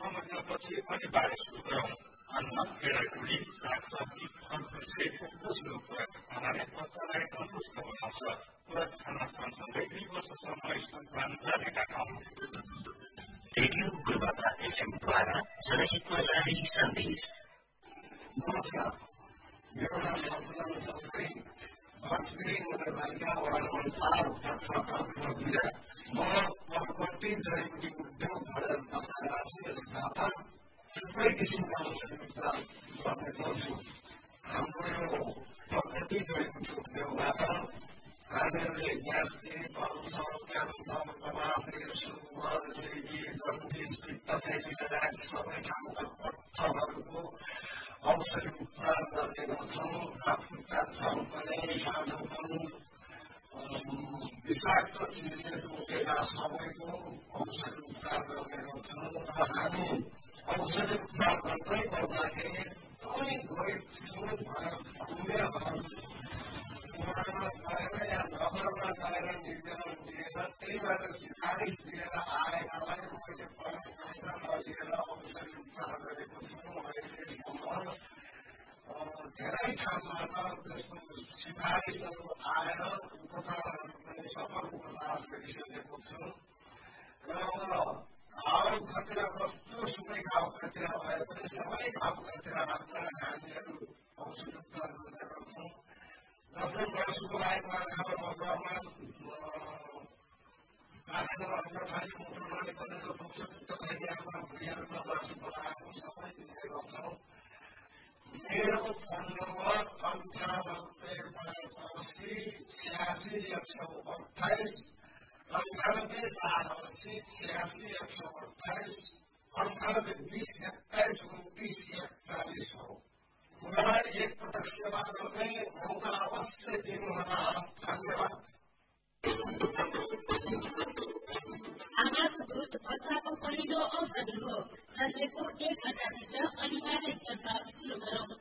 समझपछि अनि बारे सुरु गरौँ। अन्न, गेडागुडी, सागसब्जी, फलफुलसहितको पोषक खुराक खानाले बच्चालाई तन्दुरुस्त बनाउँछ। खुराक खाना सँगसँगै 2 वर्षसम्म स्तनपान जारीका खाउँ। रेडियो गुरुबाबा एफएमद्वारा जनहितमा जारी सन्देश। नमस्कार, मेरो नाम रतन चौधरी, बस्ने नगरपालिका वार्ड नम्बर 4 पत्रकार। म पर्वती जडीबुटी उद्योग बजार तथा राष्ट्रिय स्थापना थुप्रै किसिमका उपचार गर्ने गर्छु। हाम्रो यो पर्वती जडीबुटी उद्योगबाट हामीहरूले ग्यास्ट्रिक, अल्सर, क्यान्सर, कपासिर, सुगर, लिगी, जन्डिस, पित्तथैली लगायत सबै ठाउँका पत्थरहरूको औषधि उपचार गर्ने गर्छौँ। आफूका चम्पने, साधोपन, विषाक्त चिजहरू उठेका सबैको औषधि उपचार गर्ने गर्छौँ। र हामी औषधि उपचार गर्दै गर्दाखेरि गएर या नगरमा गएर निर्देशन दिएर त्यहीबाट सिफारिस दिएर आएकालाई मैले प्रवेश पैसा लिएर औषधि उपचार गरेको छु। अहिलेसम्म धेरै ठाउँबाट त्यस्तो सिफारिसहरू आएर उपचारहरू पनि सफल उपचार गरिसकेको छु। र घाउ खतरा जस्तो सुकै घाउ खतरा भए पनि सबै घाउ खतराहरूमा हामीहरू औषधि उपचार गर्ने गर्छौँ। जसले मासुको लागि आँखामा मकरमा पानीको मुटुले पनि पुग्छ, पित्तथैलीमा भुँडीहरूमा मासु बनाएको सबै दिने गर्छौँ। मेरो फोन नम्बर 9885866128, 9848866128, 9820272941 हो। मलाई एकपटक सेवा गर्ने मौका अवश्य दिनुहोला। धन्यवाद। आमाको दुध बच्चाको पहिलो औषधि हो। जन्मेको 1 घण्टाभित्र अनिवार्य स्तनपान सुरु गरौँ।